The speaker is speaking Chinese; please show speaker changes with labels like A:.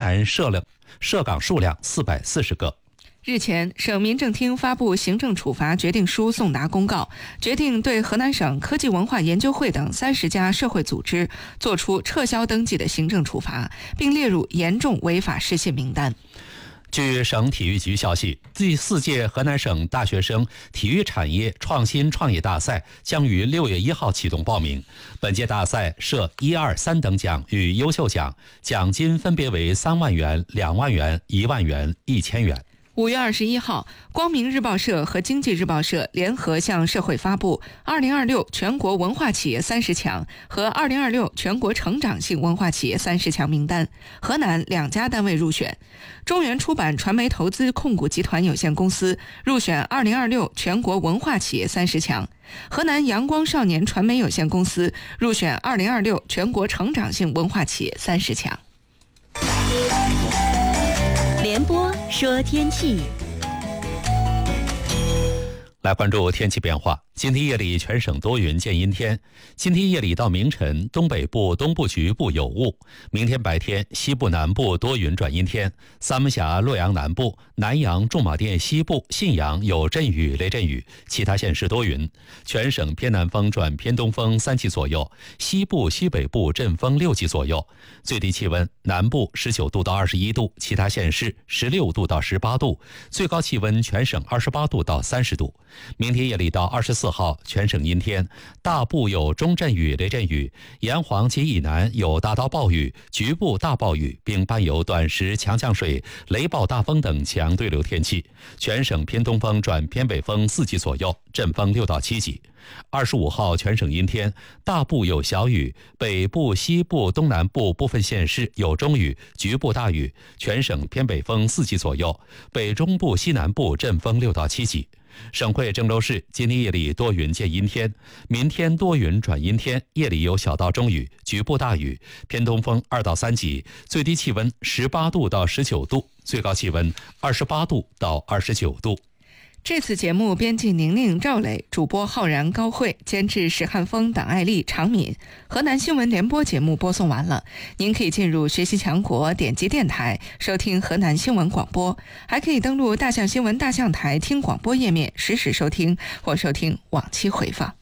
A: 南涉岗数量440个。
B: 日前，省民政厅发布行政处罚决定书送达公告，决定对河南省科技文化研究会等30家社会组织作出撤销登记的行政处罚，并列入严重违法失信名单。
A: 据省体育局消息，第4届河南省大学生体育产业创新创业大赛将于6月1号启动报名。本届大赛设1、2、3等奖与优秀奖，奖金分别为3万元、2万元、1万元、1000元。
B: 5月21号，光明日报社和经济日报社联合向社会发布2026全国文化企业30强和2026全国成长性文化企业30强名单，河南2家单位入选。中原出版传媒投资控股集团有限公司入选2026全国文化企业30强，河南阳光少年传媒有限公司入选2026全国成长性文化企业30强。
C: 联播说天气，
A: 来关注天气变化。今天夜里全省多云见阴天，今天夜里到明晨东北部、东部局部有雾，明天白天西部南部多云转阴天，三门峡、洛阳南部、南阳、驻马店西部、信阳有阵雨、雷阵雨，其他县市多云。全省偏南风转偏东风3级左右，西部、西北部阵风6级左右。最低气温南部19度到21度，其他县市16度到18度，最高气温全省28度到30度。明天夜里到24号全省阴天，大部有中阵雨、雷阵雨，沿黄及以南有大到暴雨、局部大暴雨，并伴有短时强降水、雷暴大风等强对流天气。全省偏东风转偏北风4级左右，阵风6到7级。25号全省阴天，大部有小雨，北部、西部、东南部部分县市有中雨、局部大雨，全省偏北风4级左右，北中部、西南部阵风6到7级。省会郑州市今天夜里多云见阴天，明天多云转阴天，夜里有小到中雨，局部大雨，偏东风2到3级，最低气温18度到19度，最高气温28度到29度。
B: 这次节目编辑宁宁、赵磊，主播浩然、高慧，监制史汉峰、党爱丽、常敏。河南新闻联播节目播送完了，您可以进入学习强国，点击电台收听河南新闻广播，还可以登录大象新闻大象台听广播页面实时收听或收听往期回放。